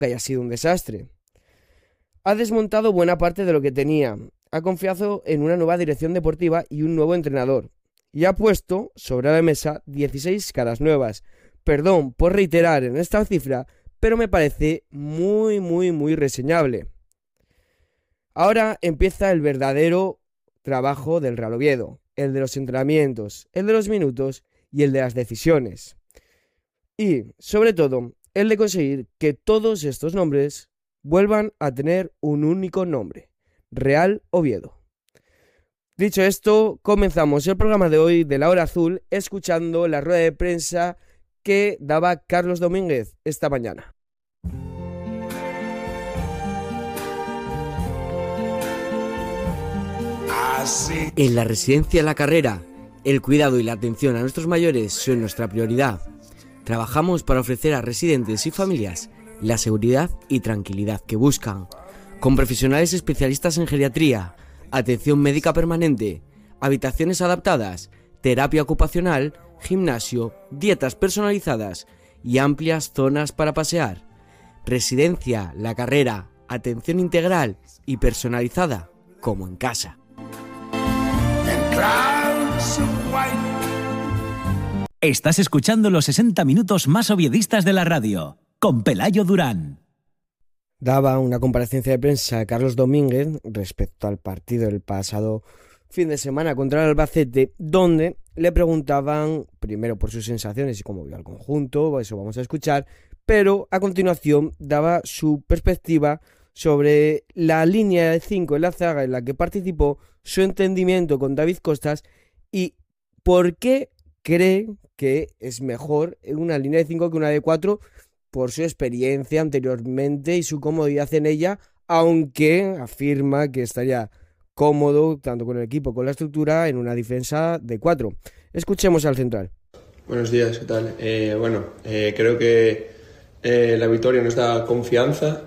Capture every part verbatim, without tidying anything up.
que haya sido un desastre. Ha desmontado buena parte de lo que tenía, ha confiado en una nueva dirección deportiva y un nuevo entrenador, y ha puesto sobre la mesa dieciséis caras nuevas. Perdón por reiterar en esta cifra, pero me parece muy, muy, muy reseñable. Ahora empieza el verdadero trabajo del Real Oviedo, el de los entrenamientos, el de los minutos y el de las decisiones. Y, sobre todo, el de conseguir que todos estos nombres vuelvan a tener un único nombre: Real Oviedo. Dicho esto, comenzamos el programa de hoy de La Hora Azul escuchando la rueda de prensa que daba Carlos Domínguez esta mañana. En la residencia La Carrera, el cuidado y la atención a nuestros mayores son nuestra prioridad. Trabajamos para ofrecer a residentes y familias la seguridad y tranquilidad que buscan, con profesionales especialistas en geriatría, atención médica permanente, habitaciones adaptadas, terapia ocupacional, gimnasio, dietas personalizadas y amplias zonas para pasear. Residencia La Carrera, atención integral y personalizada como en casa. Estás escuchando los sesenta minutos más oviedistas de la radio, con Pelayo Durán. Daba una comparecencia de prensa a Carlos Domínguez respecto al partido del pasado fin de semana contra el Albacete, donde le preguntaban primero por sus sensaciones y cómo vio al conjunto, eso vamos a escuchar, pero a continuación daba su perspectiva sobre la línea de cinco en la zaga en la que participó, su entendimiento con David Costas y por qué cree que es mejor una línea de cinco que una de cuatro por su experiencia anteriormente y su comodidad en ella, aunque afirma que estaría cómodo tanto con el equipo como con la estructura en una defensa de cuatro. Escuchemos al central. Buenos días, ¿qué tal? Eh, bueno, eh, creo que eh, la victoria nos da confianza.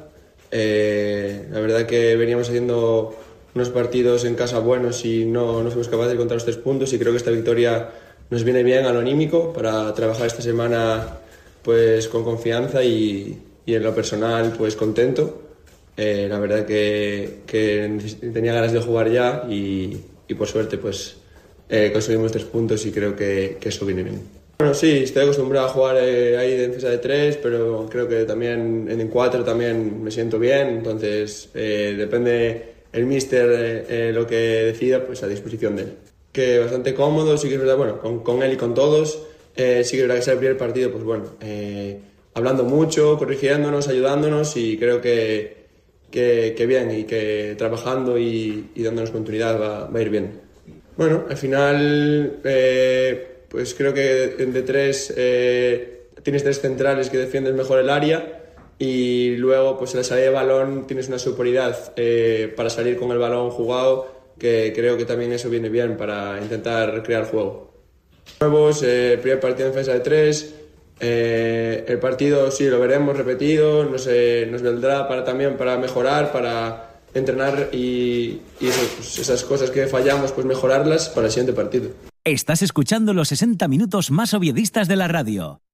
Eh, la verdad que veníamos haciendo unos partidos en casa buenos y no, no fuimos capaces de contar los tres puntos, y creo que esta victoria nos viene bien a lo anímico para trabajar esta semana pues con confianza y, y en lo personal pues contento. Eh, la verdad que, que tenía ganas de jugar ya y, y por suerte pues eh, conseguimos tres puntos y creo que, que eso viene bien. Bueno, sí, estoy acostumbrado a jugar eh, ahí de defensa de tres, pero creo que también en cuatro también me siento bien, entonces eh, depende el míster eh, eh, lo que decida, pues a disposición de él. Que bastante cómodo, sí que es verdad, bueno, con, con él y con todos, eh, sí que es verdad que es el primer partido, pues bueno, eh, hablando mucho, corrigiéndonos, ayudándonos, y creo que, que, que bien, y que trabajando y, y dándonos continuidad va, va a ir bien. Bueno, al final, eh, pues creo que de tres eh, tienes tres centrales que defienden mejor el área, y luego pues en la salida de balón tienes una superioridad eh, para salir con el balón jugado, que creo que también eso viene bien para intentar crear juego. Nuevos, eh, primer partido en defensa de tres, eh, el partido sí lo veremos repetido, nos, eh, nos vendrá para, también para mejorar, para entrenar y, y eso, pues esas cosas que fallamos pues mejorarlas para el siguiente partido. Estás escuchando los sesenta minutos más oviedistas de la radio,